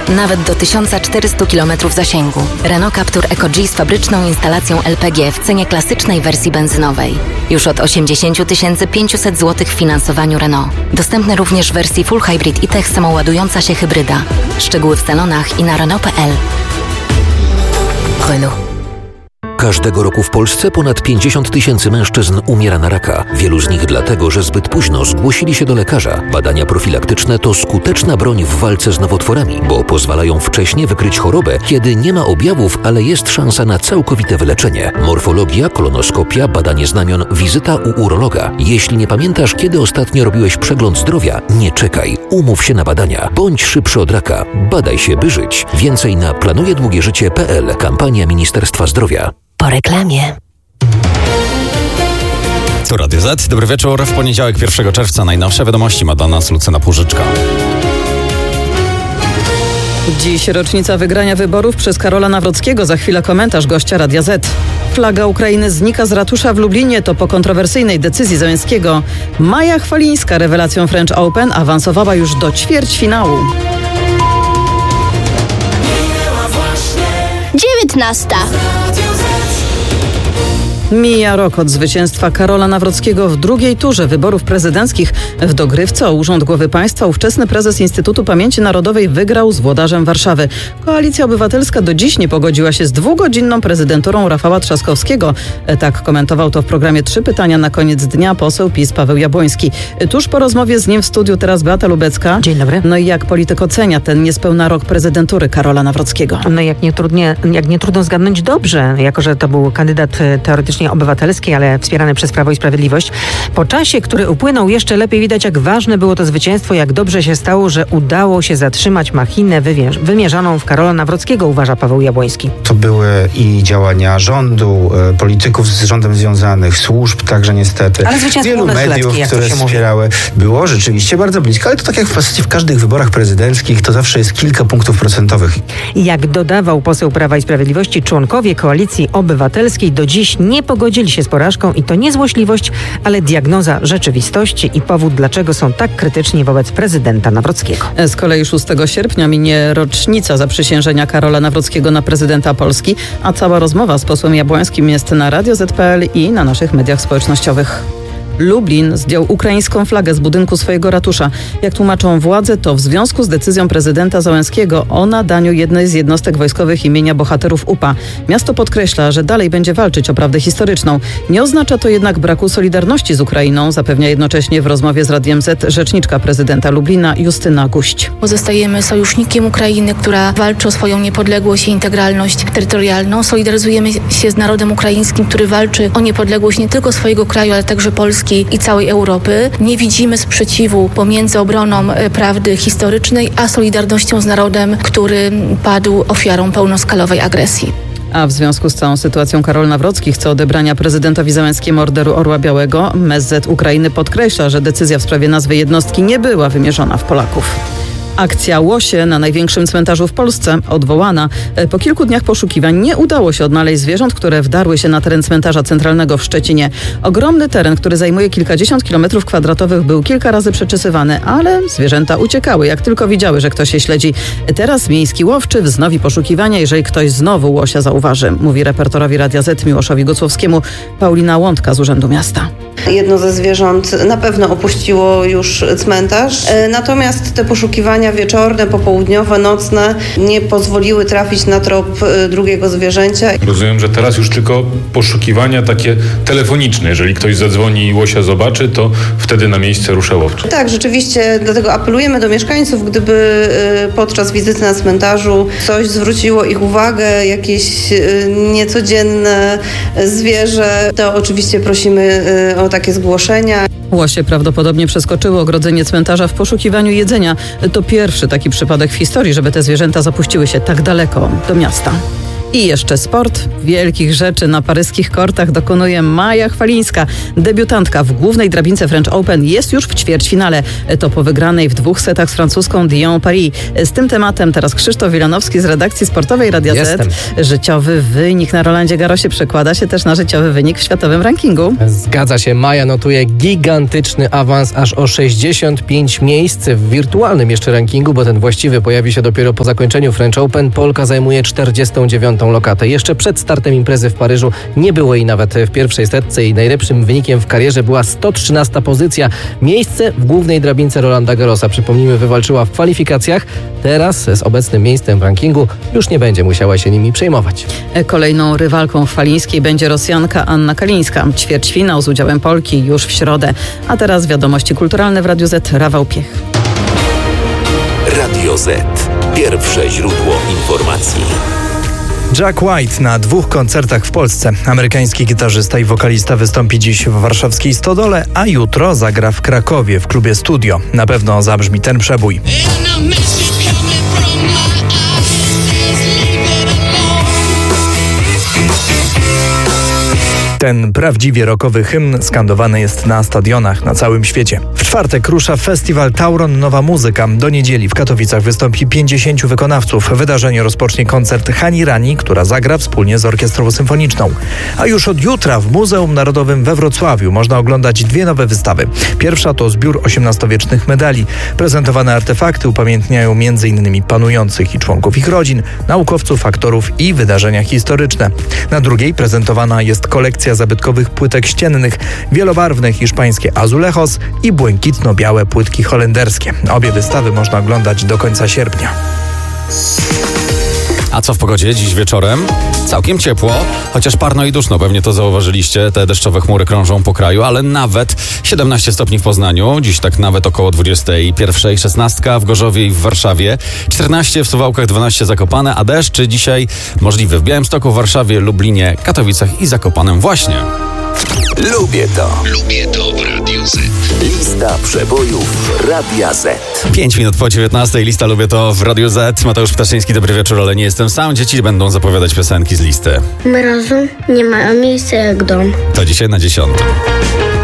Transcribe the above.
Nawet do 1400 km zasięgu. Renault Captur Eco-G z fabryczną instalacją LPG w cenie klasycznej wersji benzynowej. Już od 80 500 zł w finansowaniu Renault. Dostępny również w wersji Full Hybrid i Tech samoładująca się hybryda. Szczegóły w salonach i na Renault.pl. Renault. Każdego roku w Polsce ponad 50 000 mężczyzn umiera na raka. Wielu z nich dlatego, że zbyt późno zgłosili się do lekarza. Badania profilaktyczne to skuteczna broń w walce z nowotworami, bo pozwalają wcześnie wykryć chorobę, kiedy nie ma objawów, ale jest szansa na całkowite wyleczenie. Morfologia, kolonoskopia, badanie znamion, wizyta u urologa. Jeśli nie pamiętasz, kiedy ostatnio robiłeś przegląd zdrowia, nie czekaj. Umów się na badania. Bądź szybszy od raka. Badaj się, by żyć. Więcej na planujedługieżycie.pl. Kampania Ministerstwa Zdrowia. Po reklamie. Tu Radio Z. Dobry wieczór. W poniedziałek 1 czerwca najnowsze wiadomości ma dla nas Lucyna Płużyczka. Dziś rocznica wygrania wyborów przez Karola Nawrockiego. Za chwilę komentarz gościa Radia Z. Flaga Ukrainy znika z ratusza w Lublinie. To po kontrowersyjnej decyzzi Zełenskiego. Maja Chwalińska rewelacją French Open awansowała już do ćwierćfinału. 19. Mija rok od zwycięstwa Karola Nawrockiego w drugiej turze wyborów prezydenckich. W dogrywce o urząd głowy państwa ówczesny prezes Instytutu Pamięci Narodowej wygrał z włodarzem Warszawy. Koalicja Obywatelska do dziś nie pogodziła się z 2-godzinną prezydenturą Rafała Trzaskowskiego. Tak komentował to w programie 3 pytania na koniec dnia poseł PiS Paweł Jabłoński. Tuż po rozmowie z nim w studiu teraz Beata Lubecka. Dzień dobry. No i jak polityk ocenia ten niespełna rok prezydentury Karola Nawrockiego? No jak nie trudno zgadnąć dobrze, jako że to był kandydat teoretycznie obywatelski, ale wspierany przez Prawo i Sprawiedliwość. Po czasie, który upłynął, jeszcze lepiej widać, jak ważne było to zwycięstwo, jak dobrze się stało, że udało się zatrzymać machinę wymierzoną w Karola Nawrockiego, uważa Paweł Jabłoński. To były i działania rządu, polityków z rządem związanych, służb także niestety, ale wielu mediów, które wspierały. Było rzeczywiście bardzo blisko, ale to tak jak w każdych wyborach prezydenckich, to zawsze jest kilka punktów procentowych. Jak dodawał poseł Prawa i Sprawiedliwości, członkowie Koalicji Obywatelskiej do dziś nie pogodzili się z porażką i to nie złośliwość, ale diagnoza rzeczywistości i powód, dlaczego są tak krytyczni wobec prezydenta Nawrockiego. Z kolei 6 sierpnia minie rocznica zaprzysiężenia Karola Nawrockiego na prezydenta Polski, a cała rozmowa z posłem Jabłońskim jest na Radio Z.pl i na naszych mediach społecznościowych. Lublin zdjął ukraińską flagę z budynku swojego ratusza. Jak tłumaczą władze, to w związku z decyzją prezydenta Zełenskiego o nadaniu jednej z jednostek wojskowych imienia bohaterów UPA. Miasto podkreśla, że dalej będzie walczyć o prawdę historyczną. Nie oznacza to jednak braku solidarności z Ukrainą, zapewnia jednocześnie w rozmowie z Radiem Z rzeczniczka prezydenta Lublina Justyna Guść. Pozostajemy sojusznikiem Ukrainy, która walczy o swoją niepodległość i integralność terytorialną. Solidaryzujemy się z narodem ukraińskim, który walczy o niepodległość nie tylko swojego kraju, ale także Polski i całej Europy. Nie widzimy sprzeciwu pomiędzy obroną prawdy historycznej, a solidarnością z narodem, który padł ofiarą pełnoskalowej agresji. A w związku z całą sytuacją Karol Nawrocki chce odebrania prezydentowi Zełenskiemu Orderu Orła Białego. MSZ Ukrainy podkreśla, że decyzja w sprawie nazwy jednostki nie była wymierzona w Polaków. Akcja Łosie na największym cmentarzu w Polsce odwołana. Po kilku dniach poszukiwań nie udało się odnaleźć zwierząt, które wdarły się na teren cmentarza centralnego w Szczecinie. Ogromny teren, który zajmuje kilkadziesiąt kilometrów kwadratowych, był kilka razy przeczesywany, ale zwierzęta uciekały, jak tylko widziały, że ktoś je śledzi. Teraz miejski łowczy wznowi poszukiwania, jeżeli ktoś znowu łosia zauważy, mówi reporterowi Radia Z Miłoszowi Gocłowskiemu Paulina Łądka z Urzędu Miasta. Jedno ze zwierząt na pewno opuściło już cmentarz, natomiast te poszukiwania wieczorne, popołudniowe, nocne nie pozwoliły trafić na trop drugiego zwierzęcia. Rozumiem, że teraz już tylko poszukiwania takie telefoniczne. Jeżeli ktoś zadzwoni i łosia zobaczy, to wtedy na miejsce rusza łowczy. Tak, rzeczywiście, dlatego apelujemy do mieszkańców, gdyby podczas wizyty na cmentarzu coś zwróciło ich uwagę, jakieś niecodzienne zwierzę, to oczywiście prosimy o takie zgłoszenia. Łosie prawdopodobnie przeskoczyły ogrodzenie cmentarza w poszukiwaniu jedzenia. To pierwszy taki przypadek w historii, żeby te zwierzęta zapuściły się tak daleko do miasta. I jeszcze sport. Wielkich rzeczy na paryskich kortach dokonuje Maja Chwalińska. Debiutantka w głównej drabince French Open jest już w ćwierćfinale. To po wygranej w 2 setach z francuską Dion Paris. Z tym tematem teraz Krzysztof Wilanowski z redakcji sportowej Radia Z. Życiowy wynik na Rolandzie Garrosie przekłada się też na życiowy wynik w światowym rankingu. Zgadza się. Maja notuje gigantyczny awans aż o 65 miejsc w wirtualnym jeszcze rankingu, bo ten właściwy pojawi się dopiero po zakończeniu French Open. Polka zajmuje 49. lokatę. Jeszcze przed startem imprezy w Paryżu nie było jej nawet w pierwszej setce i najlepszym wynikiem w karierze była 113. pozycja. Miejsce w głównej drabince Rolanda Garrosa. Przypomnijmy, wywalczyła w kwalifikacjach. Teraz z obecnym miejscem w rankingu już nie będzie musiała się nimi przejmować. Kolejną rywalką Chwalińskiej będzie Rosjanka Anna Kalińska. Ćwierćfinał z udziałem Polki już w środę. A teraz wiadomości kulturalne w Radiu Z. Rafał Piech. Radio Z. Pierwsze źródło informacji. Jack White na 2 koncertach w Polsce. Amerykański gitarzysta i wokalista wystąpi dziś w warszawskiej Stodole, a jutro zagra w Krakowie w klubie Studio. Na pewno zabrzmi ten przebój. Ten prawdziwie rockowy hymn skandowany jest na stadionach na całym świecie. W czwartek rusza festiwal Tauron Nowa Muzyka. Do niedzieli w Katowicach wystąpi 50 wykonawców. Wydarzenie rozpocznie koncert Hani Rani, która zagra wspólnie z Orkiestrą Symfoniczną. A już od jutra w Muzeum Narodowym we Wrocławiu można oglądać 2 nowe wystawy. Pierwsza to zbiór XVIII-wiecznych medali. Prezentowane artefakty upamiętniają m.in. panujących i członków ich rodzin, naukowców, aktorów i wydarzenia historyczne. Na drugiej prezentowana jest kolekcja zabytkowych płytek ściennych, wielobarwne hiszpańskie azulejos i błękitno-białe płytki holenderskie. Obie wystawy można oglądać do końca sierpnia. A co w pogodzie dziś wieczorem? Całkiem ciepło, chociaż parno i duszno. Pewnie to zauważyliście. Te deszczowe chmury krążą po kraju, ale nawet 17 stopni w Poznaniu. Dziś tak nawet około 21, 16 w Gorzowie i w Warszawie. 14 w Suwałkach, 12 Zakopane, a deszcz dzisiaj możliwy w Białymstoku, Warszawie, Lublinie, Katowicach i Zakopanem właśnie. Lubię to. Lubię to w Radiu Z. Lista przebojów Radia Z. 5 minut po 19. Lista Lubię to w Radiu Z. Mateusz Ptaszyński, dobry wieczór, ale nie jestem sam. Dzieci będą zapowiadać piosenki z listy. Mrozu nie ma miejsca jak dom. To dzisiaj na 10.